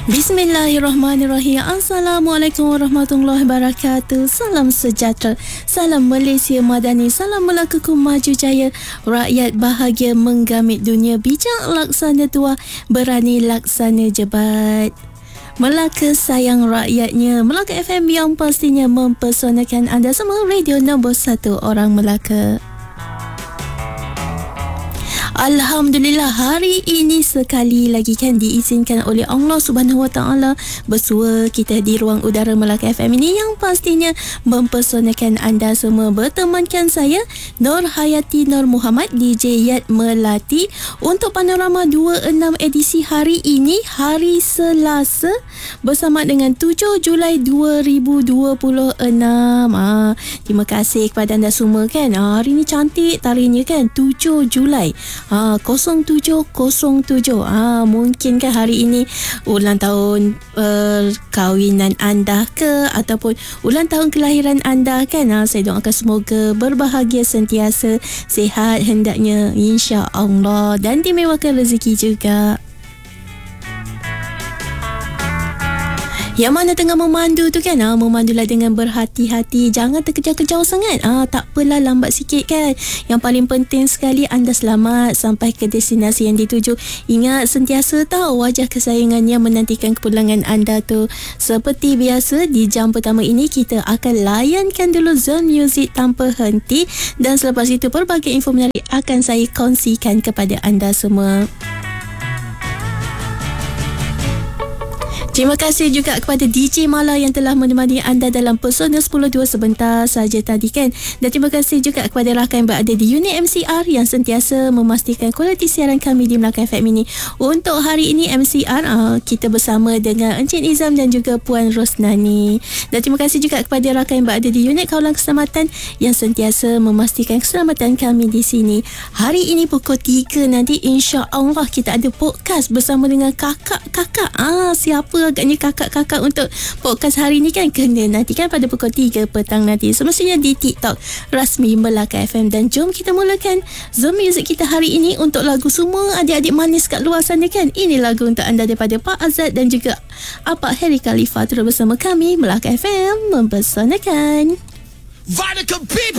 Bismillahirrahmanirrahim. Assalamualaikum warahmatullahi wabarakatuh. Salam sejahtera, salam Malaysia Madani, salam Melaka Maju Jaya. Rakyat bahagia menggamit dunia, bijak laksana tua, berani laksana jebat. Melaka sayang rakyatnya. Melaka FM yang pastinya mempesonakan anda semua. Radio nombor 1 orang Melaka. Alhamdulillah, hari ini sekali lagi kan diizinkan oleh Allah Subhanahu Wa Taala bersua kita di ruang udara Melaka FM ini yang pastinya mempesonakan anda semua. Bertemankan saya Nur Hayati Nur Muhammad, DJ Yat Melati, untuk Panorama 26 edisi hari ini, hari Selasa, bersama dengan 7 Julai 2026. Terima kasih kepada anda semua kan. Hari ini cantik tarikhnya kan, 7 Julai 0707. Mungkinkah hari ini ulang tahun perkahwinan anda ke, ataupun ulang tahun kelahiran anda kan. Saya doakan semoga berbahagia sentiasa, sihat hendaknya insya-Allah, dan dimewahkan rezeki juga. Yang mana tengah memandu tu kan, memandulah dengan berhati-hati, jangan terkejar-kejar sangat. Tak apalah, lambat sikit kan. Yang paling penting sekali anda selamat sampai ke destinasi yang dituju. Ingat sentiasa tahu wajah kesayangannya menantikan kepulangan anda tu. Seperti biasa, di jam pertama ini kita akan layankan dulu Zone Music tanpa henti, dan selepas itu pelbagai info menarik akan saya kongsikan kepada anda semua. Terima kasih juga kepada DJ Mala yang telah menemani anda dalam Pesona 10.2 sebentar saja tadi kan. Dan terima kasih juga kepada rakan yang berada di unit MCR yang sentiasa memastikan kualiti siaran kami di Melaka FM ini. Untuk hari ini MCR kita bersama dengan Encik Nizam dan juga Puan Rosnani. Dan terima kasih juga kepada rakan yang berada di unit kawalan keselamatan yang sentiasa memastikan keselamatan kami di sini. Hari ini pukul 3 nanti insya-Allah kita ada podcast bersama dengan kakak-kakak. Siapa agaknya kakak-kakak untuk podcast hari ni kan, kena nantikan pada pukul 3 petang nanti, semestinya di TikTok rasmi Melaka FM. Dan jom kita mulakan Zone Music kita hari ini untuk lagu semua adik-adik manis kat luar sana kan. Ini lagu untuk anda daripada Pak Azad dan juga Abang Harry Khalifa. Terus bersama kami Melaka FM mempersanakan. Vatican people.